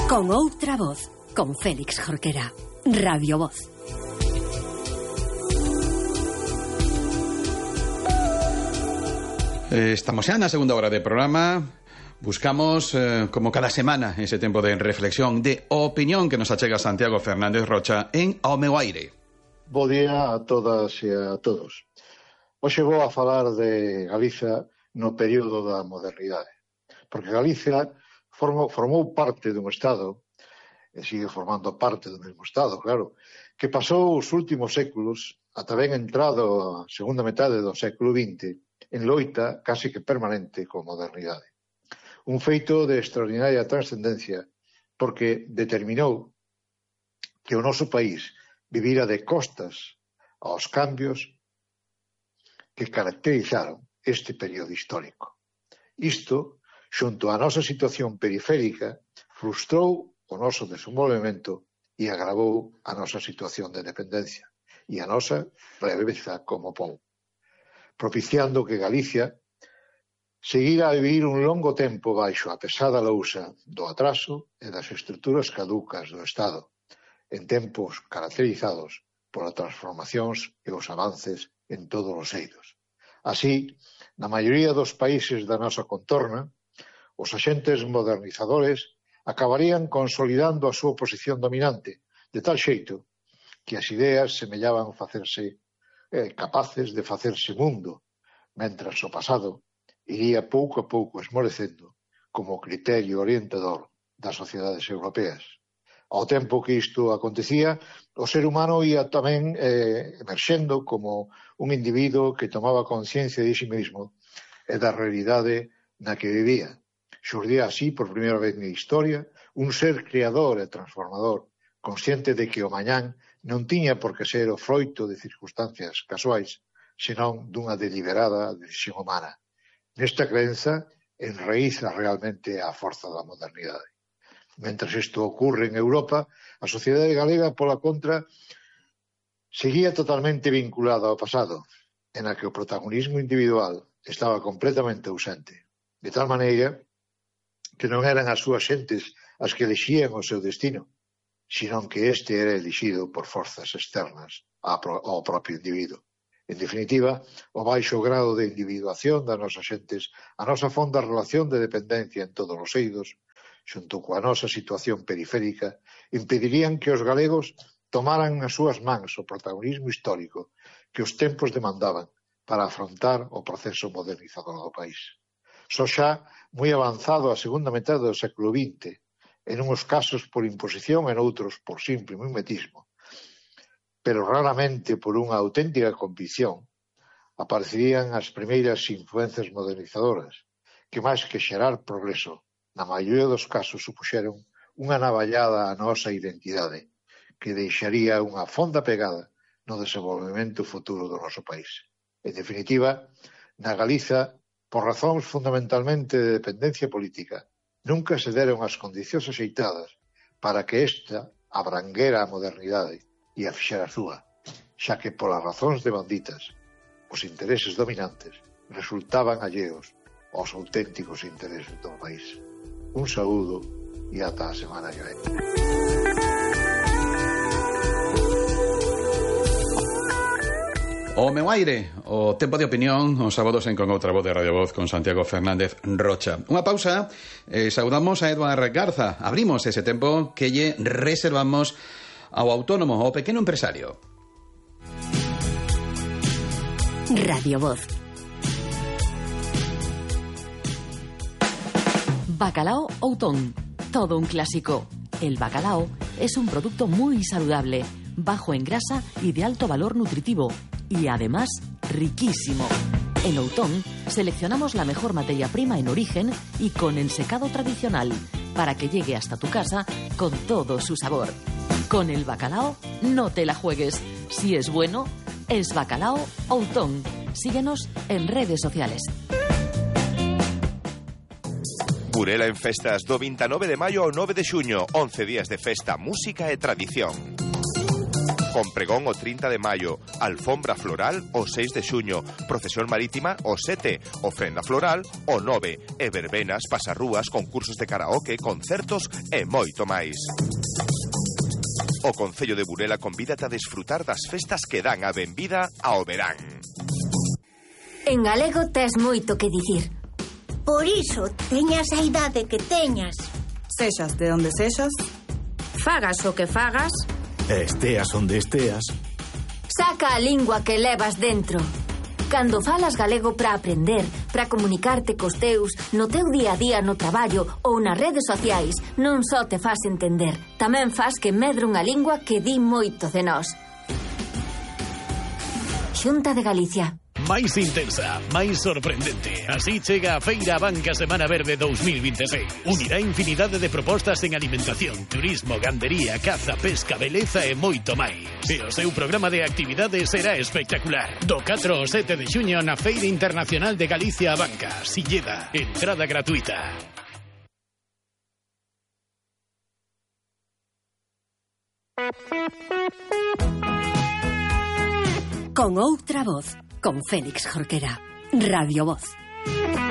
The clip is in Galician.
Con outra voz, con Félix Jorquera. Radio Voz. Estamos xa na segunda hora de programa. Buscamos, como cada semana, ese tempo de reflexión, de opinión que nos achega Santiago Fernández Rocha en Ao meu aire. Bo día a todas e a todos. Hoxe vou a falar de Galicia no período da modernidade. Porque Galicia formou parte dun Estado, e sigue formando parte do mesmo Estado, claro, que pasou os últimos séculos, ata ben entrado a segunda metade do século XX, en loita casi que permanente con modernidade. Un feito de extraordinaria trascendencia porque determinou que o noso país vivira de costas aos cambios que caracterizaron este período histórico. Isto, xunto á nosa situación periférica, frustrou o noso desenvolvemento e agravou a nosa situación de dependencia e a nosa breveza como pobo, propiciando que Galicia seguira a vivir un longo tempo baixo a pesada lousa do atraso e das estruturas caducas do Estado, en tempos caracterizados polas transformacións e os avances en todos os eidos. Así, na maioría dos países da nosa contorna, os axentes modernizadores acabarían consolidando a súa posición dominante, de tal xeito que as ideas semellaban facerse capaces de facerse mundo, mentras o pasado iría pouco a pouco esmorecendo como criterio orientador das sociedades europeas. Ao tempo que isto acontecía, o ser humano ia tamén emerxendo como un individuo que tomaba conciencia de si mesmo e da realidade na que vivía. Xurdía así, por primeira vez na historia, un ser creador e transformador, consciente de que o mañán non tiña por que ser o froito de circunstancias casuais, senón dunha deliberada decisión humana. Nesta crenza enraíza realmente a forza da modernidade. Mentras isto ocurre en Europa, a sociedade galega, pola contra, seguía totalmente vinculada ao pasado, en a que o protagonismo individual estaba completamente ausente, de tal maneira que non eran as súas xentes as que elixían o seu destino, senón que este era elixido por forzas externas ao propio individuo. En definitiva, o baixo grado de individuación das nosas xentes, a nosa fonda relación de dependencia en todos os eidos, xunto coa nosa situación periférica, impedirían que os galegos tomaran nas súas mans o protagonismo histórico que os tempos demandaban para afrontar o proceso modernizador do país. Só xa moi avanzado a segunda metade do século XX, en uns casos por imposición e noutros por simple mimetismo, pero raramente por unha auténtica convicción, aparecerían as primeiras influencias modernizadoras, que máis que xerar progreso, na maioría dos casos supuxeron unha navallada á nosa identidade, que deixaría unha fonda pegada no desenvolvemento futuro do noso país. En definitiva, na Galiza, por razóns fundamentalmente de dependencia política, nunca se deron as condicións axeitadas para que esta abranguera a modernidade e a fixera súa, xa que polas razóns devanditas, os intereses dominantes resultaban alleos aos auténticos intereses do país. Un saúdo e ata a semana que ven. O meu aire, o tempo de opinión, os sábados en Con outra voz de Radio Voz con Santiago Fernández Rocha. Unha pausa, saudamos a Eduard Garza. Abrimos ese tempo que lle reservamos ao autónomo, ao pequeno empresario. Radio Voz. Bacalao Outón, todo un clásico. El bacalao es un producto muy saludable, bajo en grasa y de alto valor nutritivo, y además riquísimo. En Outón seleccionamos la mejor materia prima en origen y con ensecado tradicional, para que llegue hasta tu casa con todo su sabor. Con el bacalao no te la juegues. Si es bueno, es Bacalao Outón. Síguenos en redes sociales. Burela en festas do 29 de maio ao 9 de xuño, 11 días de festa, música e tradición. Con pregón o 30 de maio, alfombra floral o 6 de xuño, procesión marítima o 7, ofrenda floral o 9, e verbenas, pasarrúas, concursos de karaoke, concertos e moito máis. O Concello de Burela convídate a desfrutar das festas que dan a benvida ao verán. En galego tes moito que dicir. Por iso, teñas a idade que teñas. Sexas de onde sexas, Fagas o que fagas, esteas onde esteas. saca a lingua que levas dentro. Cando falas galego para aprender, para comunicarte cos teus, no teu día a día no traballo ou nas redes sociais, non só te fas entender, tamén fas que medre unha lingua que di moito de nós. Xunta de Galicia. Máis intensa, máis sorprendente. Así chega a Feira Abanca Semana Verde 2026. Unirá infinidade de propostas en alimentación, turismo, gandería, caza, pesca, beleza e moito máis. E o seu programa de actividades será espectacular. Do 4 ao 7 de xuño na Feira Internacional de Galicia Abanca, Silleda. Entrada gratuita. Con outra voz, con Félix Jorquera. Radio Voz.